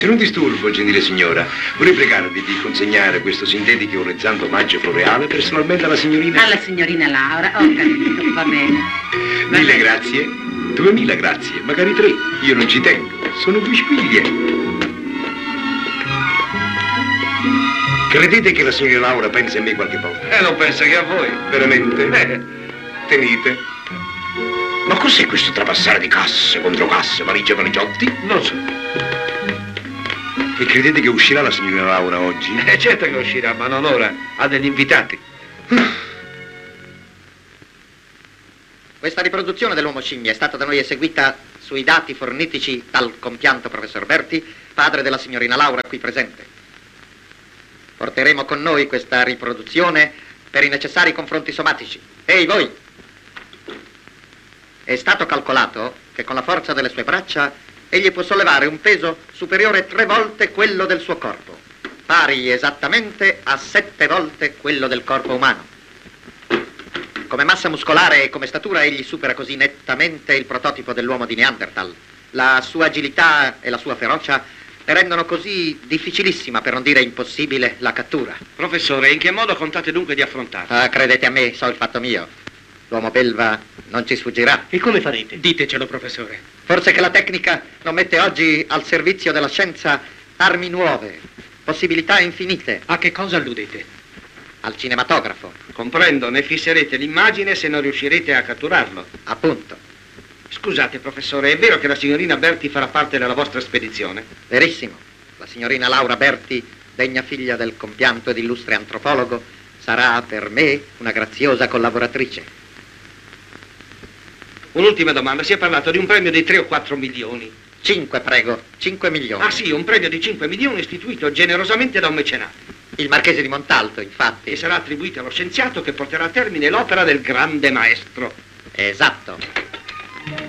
Se non disturbo, gentile signora, vorrei pregarvi di consegnare questo sintetico e orrezzante omaggio floreale personalmente alla signorina... Alla signorina Laura, ho capito, va bene. Mille grazie. 2000 grazie, magari 3. Io non ci tengo, sono 2 spiglie. Credete che la signora Laura pensi a me qualche volta? Non pensa che a voi. Veramente? Tenete. Ma cos'è questo trapassare di casse contro casse, valigie e valigiotti? Non so. E credete che uscirà la signora Laura oggi? Certo che uscirà, ma non ora. Ha degli invitati. Questa riproduzione dell'uomo scimmia è stata da noi eseguita sui dati fornitici dal compianto professor Berti, padre della signorina Laura qui presente. Porteremo con noi questa riproduzione per i necessari confronti somatici. Ehi voi! È stato calcolato che con la forza delle sue braccia egli può sollevare un peso superiore 3 volte quello del suo corpo, pari esattamente a 7 volte quello del corpo umano. Come massa muscolare e come statura egli supera così nettamente il prototipo dell'uomo di Neanderthal. La sua agilità e la sua ferocia ne rendono così difficilissima, per non dire impossibile, la cattura. Professore, in che modo contate dunque di affrontarlo? Credete a me, so il fatto mio. L'uomo belva non ci sfuggirà. E come farete? Ditecelo, professore. Forse che la tecnica non mette oggi al servizio della scienza armi nuove, possibilità infinite. A che cosa alludete? Al cinematografo. Comprendo, ne fisserete l'immagine se non riuscirete a catturarlo. Appunto. Scusate, professore, è vero che la signorina Berti farà parte della vostra spedizione? Verissimo. La signorina Laura Berti, degna figlia del compianto ed illustre antropologo, sarà per me una graziosa collaboratrice. Un'ultima domanda, si è parlato di un premio di 3 o 4 milioni. 5, prego, 5 milioni. Ah sì, un premio di 5 milioni istituito generosamente da un mecenato. Il marchese di Montalto, infatti. E sarà attribuito allo scienziato che porterà a termine l'opera del grande maestro. Esatto.